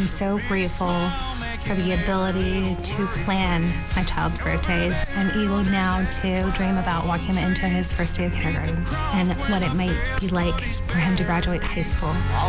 I'm so grateful for the ability to plan my child's birthday. I'm able now to dream about walking him into his first day of kindergarten and what it might be like for him to graduate high school.